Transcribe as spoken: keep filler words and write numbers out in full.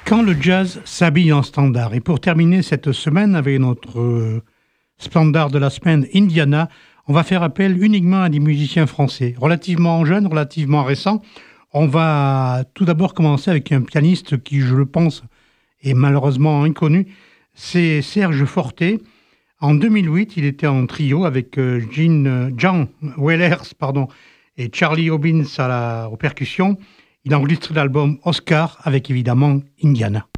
Quand le jazz s'habille en standard. Et pour terminer cette semaine avec notre euh, standard de la semaine, Indiana, on va faire appel uniquement à des musiciens français, relativement jeunes, relativement récents. On va tout d'abord commencer avec un pianiste qui, je le pense, est malheureusement inconnu. C'est Serge Forté. En deux mille huit, il était en trio avec euh, Gene, John Wellers pardon, et Charlie Hobbins à la, aux percussions. Il a enregistré l'album Oscar avec évidemment Indiana.